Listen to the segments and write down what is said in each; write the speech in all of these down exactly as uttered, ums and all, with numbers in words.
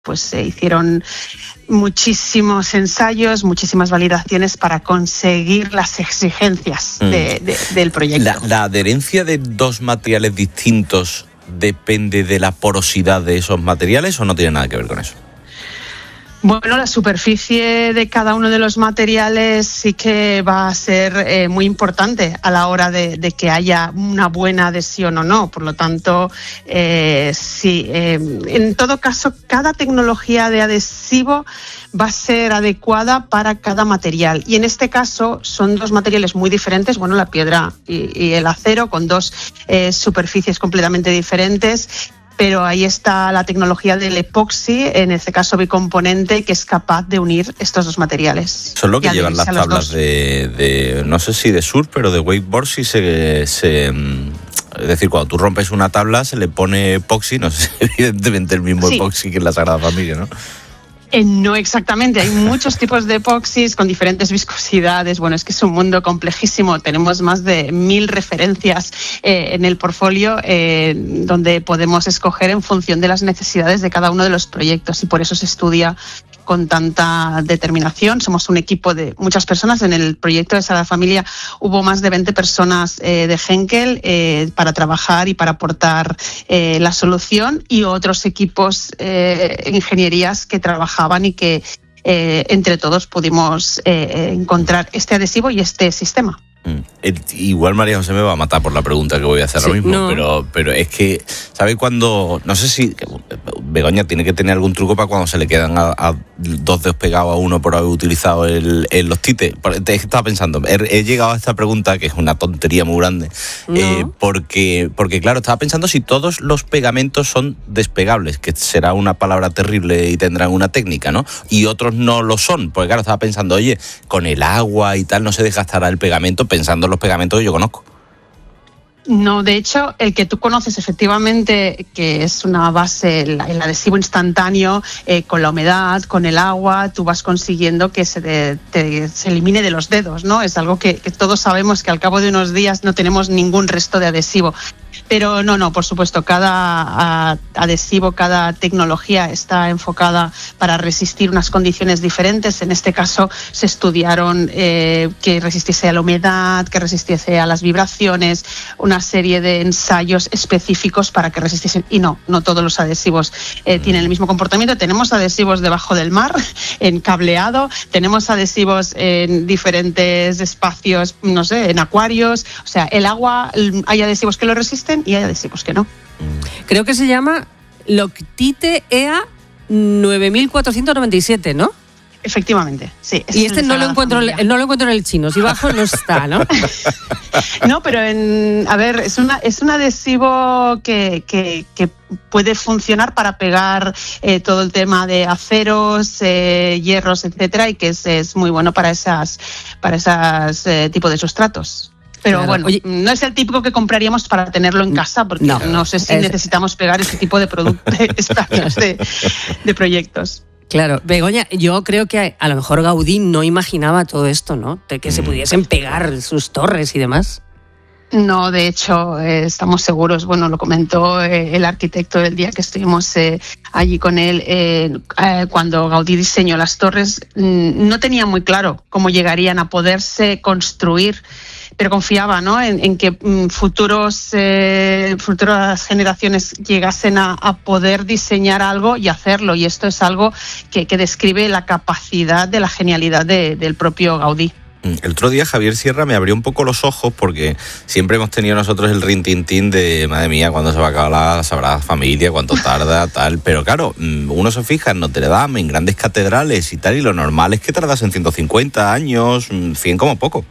pues se hicieron muchísimos ensayos, muchísimas validaciones para conseguir las exigencias mm. de, de, del proyecto. La, la adherencia de dos materiales distintos depende de la porosidad de esos materiales, ¿o no tiene nada que ver con eso? Bueno, la superficie de cada uno de los materiales sí que va a ser eh, muy importante a la hora de, de que haya una buena adhesión o no. Por lo tanto, eh, sí, eh, en todo caso, cada tecnología de adhesivo va a ser adecuada para cada material. Y en este caso son dos materiales muy diferentes, bueno, la piedra y, y el acero, con dos eh, superficies completamente diferentes. Pero ahí está la tecnología del epoxi, en este caso bicomponente, que es capaz de unir estos dos materiales. Son lo que llevan las tablas de, de, no sé si de surf, pero de wakeboard, si se, se... Es decir, cuando tú rompes una tabla se le pone epoxi, no sé, evidentemente el mismo sí. epoxi que en la Sagrada Familia, ¿no? Eh, no exactamente, hay muchos tipos de epoxis con diferentes viscosidades. Bueno, es que es un mundo complejísimo. Tenemos más de mil referencias eh, en el portfolio eh, donde podemos escoger en función de las necesidades de cada uno de los proyectos, y por eso se estudia con tanta determinación. Somos un equipo de muchas personas. En el proyecto de Sagrada Familia hubo más de veinte personas eh, de Henkel eh, para trabajar y para aportar eh, la solución, y otros equipos eh, ingenierías que trabajaban y que eh, entre todos pudimos eh, encontrar este adhesivo y este sistema. Mm. Igual María José me va a matar por la pregunta que voy a hacer sí, ahora mismo, no. pero, pero es que, ¿sabe cuando? No sé si Begoña tiene que tener algún truco para cuando se le quedan a, a dos dedos pegados a uno por haber utilizado el, el, los tites. Estaba pensando, he, he llegado a esta pregunta, que es una tontería muy grande, no. eh, porque, porque claro, estaba pensando si todos los pegamentos son despegables, que será una palabra terrible y tendrán una técnica, ¿no? Y otros no lo son, porque claro, estaba pensando, oye, con el agua y tal no se desgastará el pegamento, pensando en los pegamentos que yo conozco. No, de hecho, el que tú conoces efectivamente, que es una base, el, el adhesivo instantáneo, eh, con la humedad, con el agua, tú vas consiguiendo que se, de, te, se elimine de los dedos, ¿no? Es algo que, que todos sabemos que al cabo de unos días no tenemos ningún resto de adhesivo. Pero no, no, por supuesto, cada adhesivo, cada tecnología está enfocada para resistir unas condiciones diferentes. En este caso se estudiaron eh, que resistiese a la humedad, que resistiese a las vibraciones, una serie de ensayos específicos para que resistiesen. Y no, no todos los adhesivos eh, tienen el mismo comportamiento. Tenemos adhesivos debajo del mar, en cableado, tenemos adhesivos en diferentes espacios, no sé, en acuarios. O sea, el agua, hay adhesivos que lo resisten y hay adhesivos que no. Creo que se llama Loctite E A nueve mil cuatrocientos noventa y siete, ¿no? Efectivamente, sí. Y este no lo encuentro, no lo encuentro en el chino, si bajo no está, ¿no? No, pero en, a ver, es una es un adhesivo que, que, que puede funcionar para pegar eh, todo el tema de aceros, eh, hierros, etcétera, y que es, es muy bueno para esas para esas eh, tipo de sustratos. Pero claro, bueno, oye, no es el típico que compraríamos para tenerlo en casa, porque no, no sé si es... necesitamos pegar ese tipo de productos de, de proyectos. Claro, Begoña, yo creo que a lo mejor Gaudí no imaginaba todo esto, ¿no? De que se pudiesen pegar sus torres y demás. No, de hecho, eh, estamos seguros, bueno, lo comentó eh, el arquitecto el día que estuvimos eh, allí con él, eh, eh, cuando Gaudí diseñó las torres, mm, no tenía muy claro cómo llegarían a poderse construir, pero confiaba, ¿no?, en, en que mm, futuros, eh, futuras generaciones llegasen a, a poder diseñar algo y hacerlo, y esto es algo que, que describe la capacidad de la genialidad de, del propio Gaudí. El otro día Javier Sierra me abrió un poco los ojos, porque siempre hemos tenido nosotros el rintintín de, madre mía, cuándo se va a acabar la Sagrada Familia, cuánto tarda, tal. Pero claro, uno se fija en Notre Dame, en grandes catedrales y tal, y lo normal es que tardas en ciento cincuenta años, cien como poco.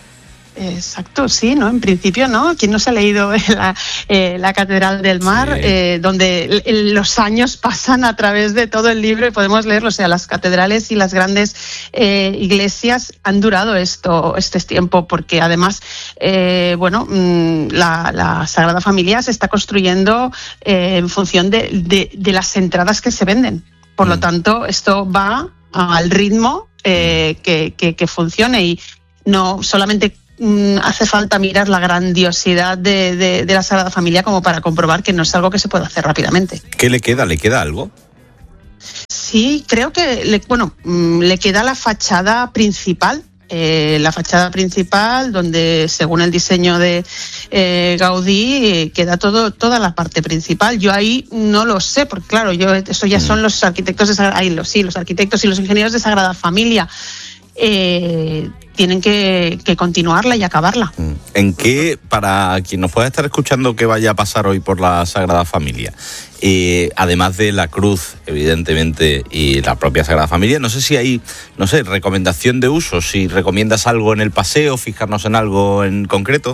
Exacto, sí, ¿no? En principio, ¿no? ¿Quién no se ha leído la, eh, la Catedral del Mar? Sí. Eh, donde el, los años pasan a través de todo el libro y podemos leerlo. O sea, las catedrales y las grandes eh, iglesias han durado esto, este tiempo, porque además, eh, bueno, la, la Sagrada Familia se está construyendo eh, en función de, de, de las entradas que se venden. Por mm. lo tanto, esto va al ritmo eh, que, que, que funcione, y no solamente hace falta mirar la grandiosidad de, de, de la Sagrada Familia como para comprobar que no es algo que se puede hacer rápidamente. ¿Qué le queda? ¿Le queda algo? Sí, creo que le, bueno, le queda la fachada principal. Eh, la fachada principal, donde según el diseño de eh, Gaudí eh, queda todo toda la parte principal. Yo ahí no lo sé, porque claro, yo eso ya son los arquitectos de ahí los sí, los arquitectos y los ingenieros de Sagrada Familia. Eh, tienen que, que continuarla y acabarla. ¿En qué, para quien nos pueda estar escuchando, qué vaya a pasar hoy por la Sagrada Familia? Eh, además de la cruz, evidentemente, y la propia Sagrada Familia, no sé si hay, no sé, recomendación de uso, si recomiendas algo en el paseo, fijarnos en algo en concreto.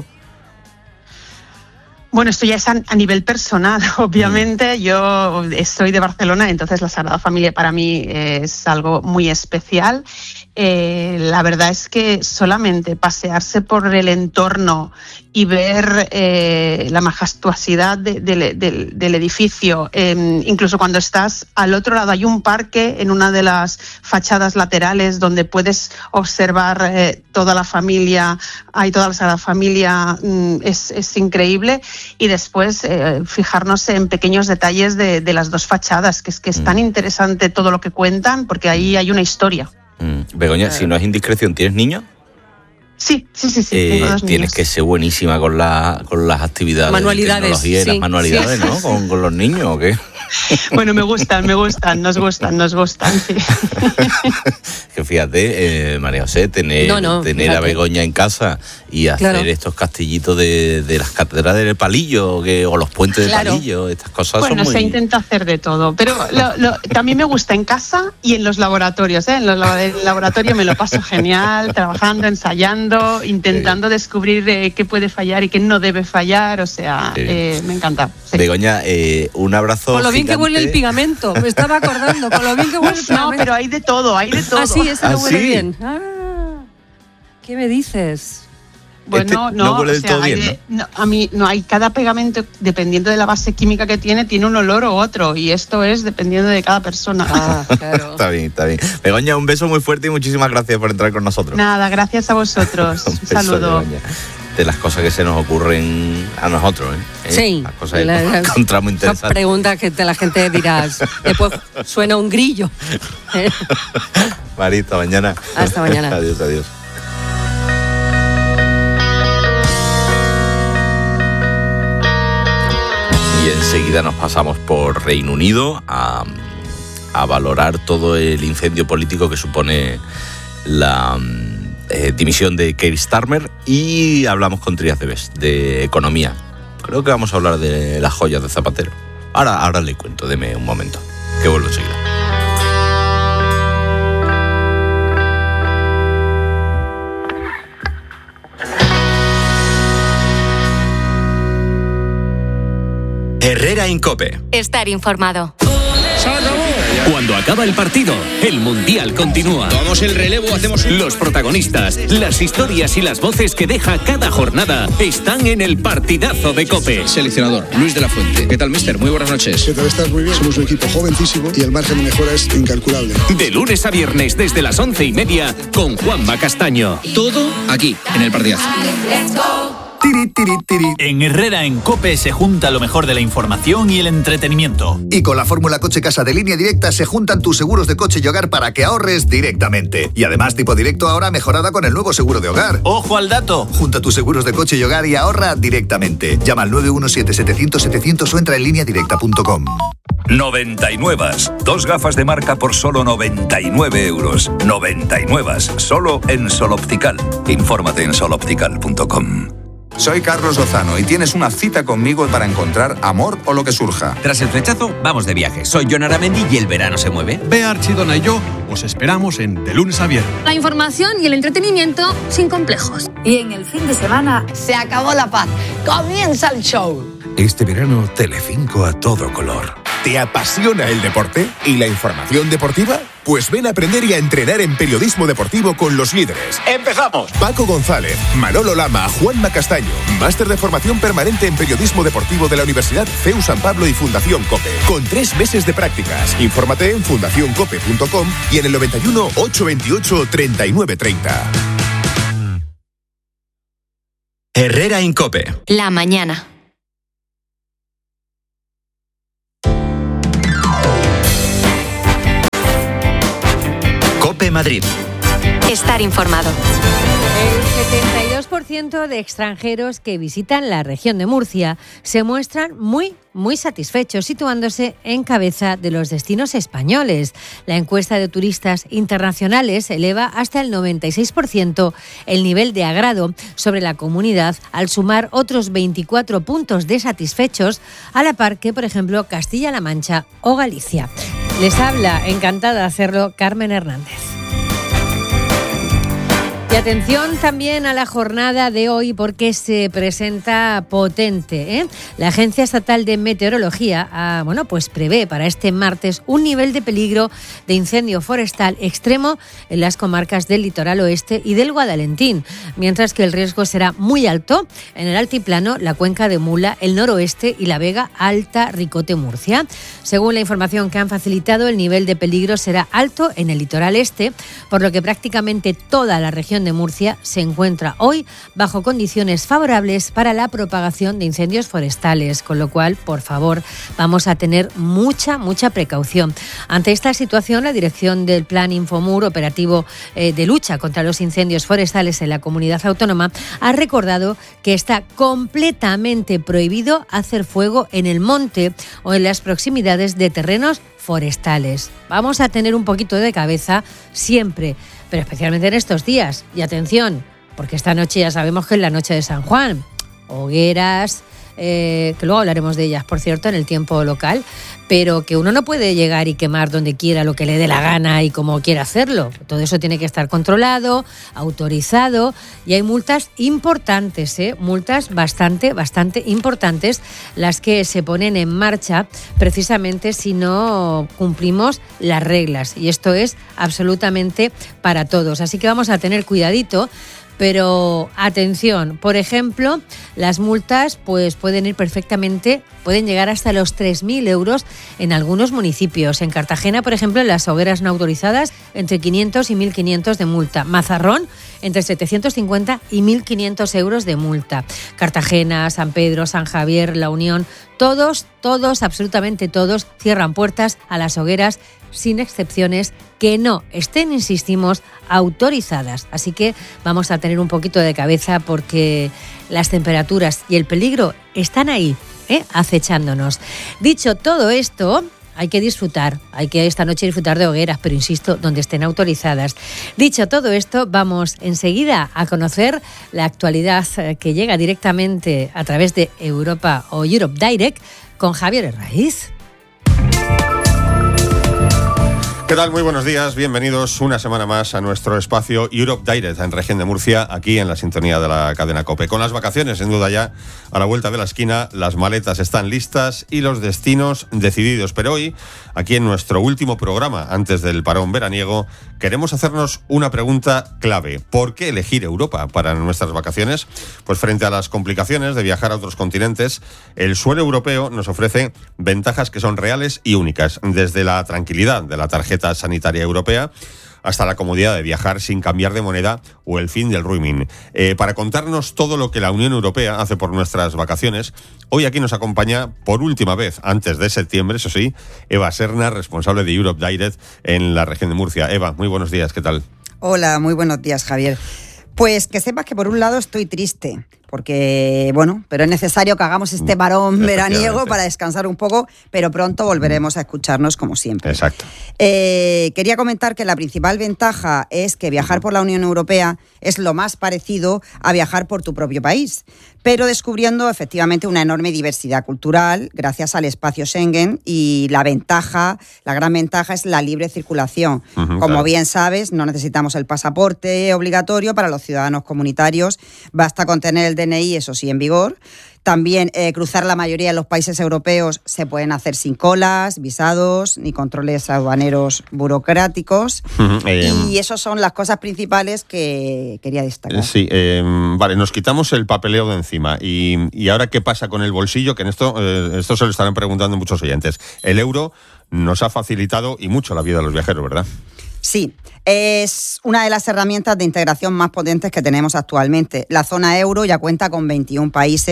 Bueno, esto ya es a, a nivel personal, obviamente. Mm. Yo soy de Barcelona, entonces la Sagrada Familia para mí es algo muy especial. Eh, la verdad es que solamente pasearse por el entorno y ver eh, la majestuosidad de, de, de, del edificio, eh, incluso cuando estás al otro lado hay un parque en una de las fachadas laterales donde puedes observar eh, toda la familia, hay toda la Sagrada Familia, mm, es, es increíble. Y después eh, fijarnos en pequeños detalles de, de las dos fachadas, que es que es tan interesante todo lo que cuentan, porque ahí hay una historia. Mm. Begoña, si no es indiscreción, ¿tienes niños? Sí, sí, sí, sí. Eh, tengo dos tienes niños. Que ser buenísima con, la, con las actividades manualidades, de tecnología sí, y las manualidades, sí, ¿no? sí. Con, con los niños, ¿o qué? Bueno, me gustan, me gustan, nos gustan, nos gustan, sí. Que fíjate, eh, María José, tener, no, no, tener a Begoña en casa y hacer claro. estos castillitos de, de las catedrales del Palillo que, o los puentes claro. de Palillo, estas cosas bueno, son muy... se intenta hacer de todo, pero lo, lo, también me gusta en casa y en los laboratorios, ¿eh? En los en el laboratorio me lo paso genial, trabajando, ensayando, intentando sí. descubrir eh, qué puede fallar y qué no debe fallar, o sea, sí. eh, me encanta. Sí. Begoña, eh, un abrazo Con lo bien gigante. que huele el pegamento, me estaba acordando, con lo bien que huele el pegamento. No, pero hay de todo, hay de todo. Ah, sí, ese ¿Ah, no huele sí? bien. Ah, ¿qué me dices? Bueno, este no, no huele del o sea, todo bien, de, ¿no? No, a mí no hay cada pegamento, dependiendo de la base química que tiene, tiene un olor u otro, y esto es dependiendo de cada persona. Ah, claro. Está bien, está bien. Begoña, un beso muy fuerte y muchísimas gracias por entrar con nosotros. Nada, gracias a vosotros. un, un saludo. Begoña. De las cosas que se nos ocurren a nosotros, ¿eh? Sí. Las cosas que la, la, encontramos interesantes. Son preguntas que te, la gente dirá, después suena un grillo. Marita, mañana. Hasta mañana. Adiós, adiós. Y enseguida nos pasamos por Reino Unido a, a valorar todo el incendio político que supone la eh, dimisión de Keir Starmer, y hablamos con Trías de Bes, de economía. Creo que vamos a hablar de las joyas de Zapatero. Ahora, ahora le cuento, deme un momento, que vuelvo enseguida. Herrera en COPE. Estar informado. Cuando acaba el partido, el Mundial continúa. Tomamos el relevo, hacemos... Los protagonistas, las historias y las voces que deja cada jornada están en el partidazo de COPE. Seleccionador, Luis de la Fuente. ¿Qué tal, mister? Muy buenas noches. ¿Qué tal? Estás muy bien. Somos un equipo jovencísimo y el margen de mejora es incalculable. De lunes a viernes desde las once y media con Juanma Castaño. Todo aquí, en el partidazo. Tiri, tiri, tiri. En Herrera en COPE se junta lo mejor de la información y el entretenimiento. Y con la fórmula Coche Casa de Línea Directa se juntan tus seguros de coche y hogar para que ahorres directamente. Y además tipo directo ahora mejorada con el nuevo seguro de hogar. ¡Ojo al dato! Junta tus seguros de coche y hogar y ahorra directamente. Llama al nueve uno siete, setecientos, setecientos o entra en línea directa punto com. noventa y nueve. Dos gafas de marca por solo noventa y nueve euros. noventa y nueve. Solo en Sol Optical. Infórmate en sol optical punto com. Soy Carlos Lozano y tienes una cita conmigo para encontrar amor o lo que surja. Tras el flechazo, vamos de viaje. Soy Jon Aramendi y el verano se mueve. Bea Archidona y yo os esperamos en De Lunes a Viernes. La información y el entretenimiento sin complejos. Y en el fin de semana se acabó la paz. Comienza el show. Este verano, Telecinco a todo color. ¿Te apasiona el deporte y la información deportiva? Pues ven a aprender y a entrenar en periodismo deportivo con los líderes. ¡Empezamos! Paco González, Manolo Lama, Juanma Castaño. Máster de formación permanente en periodismo deportivo de la Universidad C E U San Pablo y Fundación COPE. Con tres meses de prácticas. Infórmate en fundación cope punto com y en el noventa y uno, ochocientos veintiocho, treinta y nueve treinta. Herrera en COPE. La mañana. COPE Madrid. Estar informado. El setenta y dos por ciento de extranjeros que visitan la región de Murcia se muestran muy, muy satisfechos, situándose en cabeza de los destinos españoles. La encuesta de turistas internacionales eleva hasta el noventa y seis por ciento el nivel de agrado sobre la comunidad, al sumar otros veinticuatro puntos de satisfechos, a la par que, por ejemplo, Castilla-La Mancha o Galicia. Les habla, encantada de hacerlo, Carmen Hernández. Y atención también a la jornada de hoy porque se presenta potente, ¿eh? La Agencia Estatal de Meteorología ah, bueno, pues prevé para este martes un nivel de peligro de incendio forestal extremo en las comarcas del litoral oeste y del Guadalentín, mientras que el riesgo será muy alto en el altiplano, la Cuenca de Mula, el noroeste y la Vega Alta Ricote Murcia. Según la información que han facilitado, el nivel de peligro será alto en el litoral este, por lo que prácticamente toda la región de Murcia se encuentra hoy bajo condiciones favorables para la propagación de incendios forestales, con lo cual, por favor, vamos a tener mucha, mucha precaución. Ante esta situación, la dirección del Plan Infomur operativo eh, de lucha contra los incendios forestales en la comunidad autónoma ha recordado que está completamente prohibido hacer fuego en el monte o en las proximidades de terrenos forestales. Vamos a tener un poquito de cabeza siempre, pero especialmente en estos días. Y atención, porque esta noche ya sabemos que es la noche de San Juan. Hogueras, eh, que luego hablaremos de ellas, por cierto, en el tiempo local, pero que uno no puede llegar y quemar donde quiera, lo que le dé la gana y como quiera hacerlo. Todo eso tiene que estar controlado, autorizado, y hay multas importantes, ¿eh? multas bastante, bastante importantes, las que se ponen en marcha precisamente si no cumplimos las reglas. Y esto es absolutamente para todos. Así que vamos a tener cuidadito. Pero atención, por ejemplo, las multas pues pueden ir perfectamente, pueden llegar hasta los tres mil euros en algunos municipios. En Cartagena, por ejemplo, en las hogueras no autorizadas, entre quinientos y mil quinientos de multa. Mazarrón, entre setecientos cincuenta y mil quinientos euros de multa. Cartagena, San Pedro, San Javier, La Unión, todos, todos, absolutamente todos, cierran puertas a las hogueras sin excepciones que no estén, insistimos, autorizadas. Así que vamos a tener un poquito de cabeza porque las temperaturas y el peligro están ahí, ¿eh? acechándonos. Dicho todo esto, hay que disfrutar, hay que esta noche disfrutar de hogueras, pero insisto, donde estén autorizadas. Dicho todo esto, vamos enseguida a conocer la actualidad que llega directamente a través de Europa o Europe Direct con Javier Herraiz. ¿Qué tal? Muy buenos días, bienvenidos una semana más a nuestro espacio Europe Direct en Región de Murcia, aquí en la sintonía de la cadena COPE. Con las vacaciones, sin duda ya, a la vuelta de la esquina, las maletas están listas y los destinos decididos. Pero hoy, aquí en nuestro último programa, antes del parón veraniego, queremos hacernos una pregunta clave. ¿Por qué elegir Europa para nuestras vacaciones? Pues frente a las complicaciones de viajar a otros continentes, el suelo europeo nos ofrece ventajas que son reales y únicas, desde la tranquilidad de la tarjeta sanitaria europea hasta la comodidad de viajar sin cambiar de moneda o el fin del roaming. Eh, para contarnos todo lo que la Unión Europea hace por nuestras vacaciones, hoy aquí nos acompaña por última vez, antes de septiembre, eso sí, Eva Serna, responsable de Europe Direct en la región de Murcia. Eva, muy buenos días, ¿qué tal? Hola, muy buenos días, Javier. Pues que sepas que por un lado estoy triste, porque, bueno, pero es necesario que hagamos este parón veraniego para descansar un poco, pero pronto volveremos a escucharnos como siempre. Exacto. Eh, quería comentar que la principal ventaja es que viajar por la Unión Europea es lo más parecido a viajar por tu propio país, pero descubriendo efectivamente una enorme diversidad cultural gracias al espacio Schengen, y la ventaja, la gran ventaja es la libre circulación. Uh-huh, Como claro. bien sabes, no necesitamos el pasaporte obligatorio para los ciudadanos comunitarios, basta con tener el D N I, eso sí, en vigor. También eh, cruzar la mayoría de los países europeos se pueden hacer sin colas, visados, ni controles aduaneros burocráticos. Uh-huh, eh, y esas son las cosas principales que quería destacar. Sí, eh, vale, nos quitamos el papeleo de encima. Y, y ahora, ¿qué pasa con el bolsillo? Que en esto, eh, esto se lo estarán preguntando muchos oyentes. El euro nos ha facilitado y mucho la vida de los viajeros, ¿verdad? Sí, es una de las herramientas de integración más potentes que tenemos actualmente. La zona euro ya cuenta con veintiún países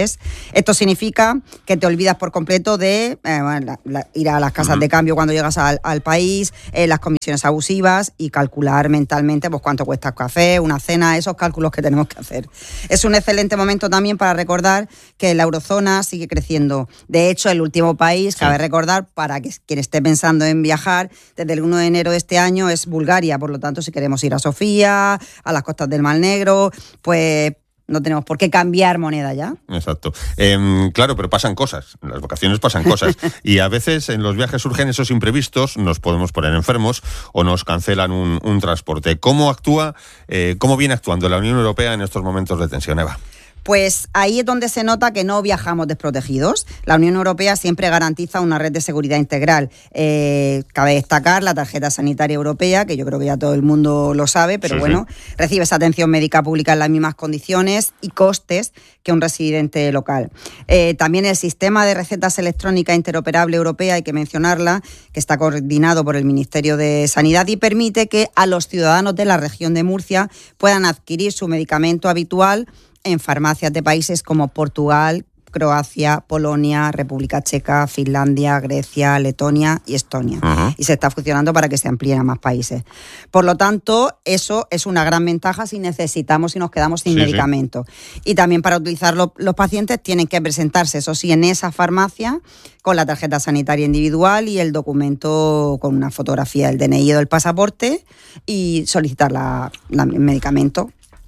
Esto significa que te olvidas por completo de eh, bueno, la, la, ir a las casas uh-huh. de cambio cuando llegas al, al país, eh, las comisiones abusivas y calcular mentalmente pues cuánto cuesta el café, una cena, esos cálculos que tenemos que hacer. Es un excelente momento también para recordar que la eurozona sigue creciendo. De hecho, el último país, sí. cabe recordar, para que quien esté pensando en viajar, desde el uno de enero de este año es Bulgaria. Por lo tanto, si queremos ir a Sofía, a las costas del Mar Negro, pues no tenemos por qué cambiar moneda ya. Exacto. Eh, claro, pero pasan cosas. En las vacaciones pasan cosas. Y a veces en los viajes surgen esos imprevistos, nos podemos poner enfermos o nos cancelan un, un transporte. ¿Cómo actúa, eh, cómo viene actuando la Unión Europea en estos momentos de tensión, Eva? Pues ahí es donde se nota que no viajamos desprotegidos. La Unión Europea siempre garantiza una red de seguridad integral. Eh, cabe destacar la tarjeta sanitaria europea, que yo creo que ya todo el mundo lo sabe, pero sí, bueno, sí. recibes atención médica pública en las mismas condiciones y costes que un residente local. Eh, también el sistema de recetas electrónicas interoperable europea, hay que mencionarla, que está coordinado por el Ministerio de Sanidad y permite que a los ciudadanos de la región de Murcia puedan adquirir su medicamento habitual en farmacias de países como Portugal, Croacia, Polonia, República Checa, Finlandia, Grecia, Letonia y Estonia. Uh-huh. Y se está funcionando para que se amplíen a más países. Por lo tanto, eso es una gran ventaja si necesitamos y nos quedamos sin sí, medicamento. Sí. Y también para utilizarlo, los pacientes tienen que presentarse, eso sí, en esa farmacia con la tarjeta sanitaria individual y el documento con una fotografía del D N I o del pasaporte y solicitar la, la, el medicamento.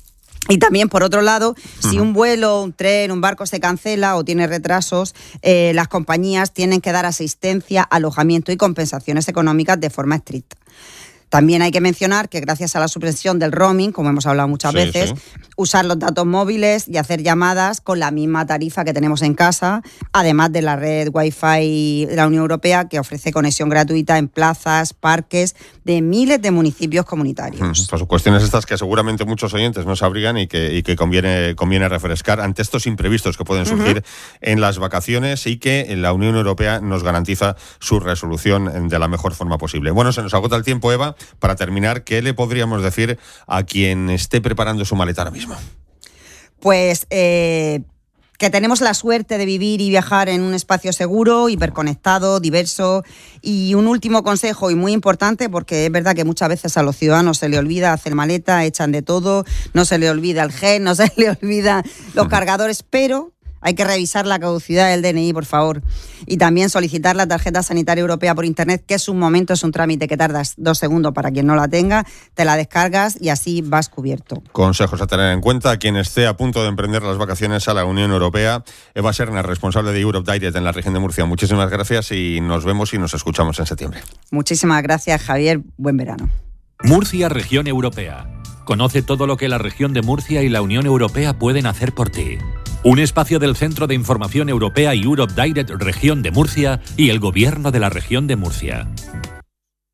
Y también, por otro lado, uh-huh. si un vuelo, un tren, un barco se cancela o tiene retrasos, eh, las compañías tienen que dar asistencia, alojamiento y compensaciones económicas de forma estricta. También hay que mencionar que gracias a la supresión del roaming, como hemos hablado muchas sí, veces, sí. usar los datos móviles y hacer llamadas con la misma tarifa que tenemos en casa, además de la red Wi-Fi de la Unión Europea, que ofrece conexión gratuita en plazas, parques de miles de municipios comunitarios. Pues cuestiones estas que seguramente muchos oyentes no sabrían y que, y que conviene, conviene refrescar ante estos imprevistos que pueden surgir uh-huh. en las vacaciones y que la Unión Europea nos garantiza su resolución de la mejor forma posible. Bueno, se nos agota el tiempo, Eva. Para terminar, ¿qué le podríamos decir a quien esté preparando su maleta ahora mismo? Pues eh, que tenemos la suerte de vivir y viajar en un espacio seguro, hiperconectado, diverso. Y un último consejo y muy importante, porque es verdad que muchas veces a los ciudadanos se le olvida hacer maleta, echan de todo, no se le olvida el gen, no se le olvida los cargadores, pero hay que revisar la caducidad del D N I, por favor. Y también solicitar la tarjeta sanitaria europea por internet, que es un momento, es un trámite que tardas dos segundos para quien no la tenga, te la descargas y así vas cubierto. Consejos a tener en cuenta. Quien esté a punto de emprender las vacaciones a la Unión Europea, Eva Serna, responsable de Europe Direct en la región de Murcia. Muchísimas gracias y nos vemos y nos escuchamos en septiembre. Muchísimas gracias, Javier. Buen verano. Murcia, región europea. Conoce todo lo que la región de Murcia y la Unión Europea pueden hacer por ti. Un espacio del Centro de Información Europea Europe Direct Región de Murcia y el Gobierno de la Región de Murcia.